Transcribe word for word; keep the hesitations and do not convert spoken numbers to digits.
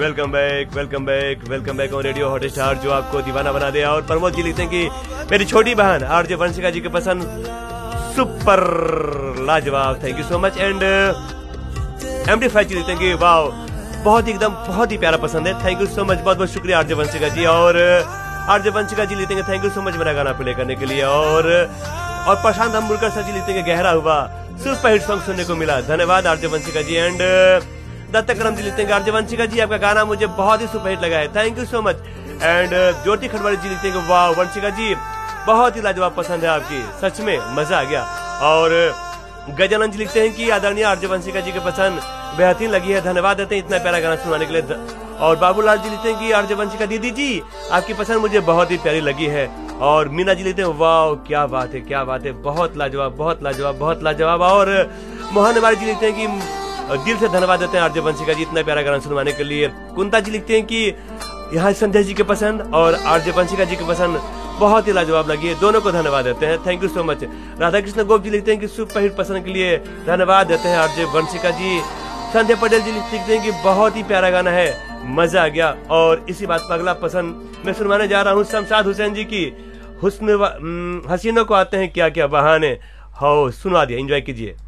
Welcome back welcome back welcome back on radio hot star, जो आपको दीवाना बना दे। और प्रमोद जी लिखते हैं कि मेरी छोटी बहन आरजे वंशिका जी के पसंद सुपर लाजवाब, thank you so much. And MD five G लिखते हैं कि वाह बहुत ही एकदम बहुत ही प्यारा पसंद है, थैंक यू सो मच, बहुत बहुत शुक्रिया आरजे वंशिका जी। और आरजे वंशिका जी लिखते हैं थैंक यू सो मच मेरा गाना प्ले करने के लिए। और और प्रशांत अम्बुलकर सर जी लिखते हैं गहरा हुआ सुपर हिट सॉन्ग सुनने को मिला, धन्यवाद आरजे वंशिका जी। एंड दत्तक करम जी लिखते हैं आरजे वंशिका जी आपका गाना मुझे बहुत ही सुपर हिट लगा है, thank you so much. And ज्योति खड़वाड़ी जी लिखते हैं वाह वंशिका जी बहुत ही लाजवाब पसंद है आपकी, सच में मजा आ गया। और गजानंद जी लिखते हैं कि आदरणीय आरजे वंशिका जी के पसंद बेहतरीन लगी है, धन्यवाद देते हैं इतना प्यारा गाना सुनाने के लिए। और बाबूलाल जी लिखते हैं कि आरजे वंशिका दीदी जी आपकी पसंद मुझे बहुत ही प्यारी लगी है। और मीना जी लिखते हैं वाह क्या बात है क्या बात है, बहुत लाजवाब बहुत लाजवाब बहुत लाजवाब। और मोहन नेवारी जी लिखते हैं कि दिल से धन्यवाद देते हैं आरजे वंशिका जी इतना प्यारा गाना सुनवाने के लिए। कुंता जी लिखते हैं कि यहाँ संध्या जी के पसंद और आरजे वंशिका जी के पसंद बहुत ही लाजवाब लगी है, दोनों को धन्यवाद देते हैं, thank you so much. Radha Krishna गोप जी लिखते हैं कि सुपर हिट पसंद के लिए धन्यवाद देते हैं आरजे वंशिका जी। संध्या पटेल जी लिखते हैं कि बहुत ही प्यारा गाना है, मजा आ गया। और इसी बात पर अगला पसंद मैं सुनवाने जा रहा हूँ शमशाद हुसैन जी की हुस्न हसीनों को आते हैं क्या क्या बहाने, हो सुनवा दिया, एंजॉय कीजिए।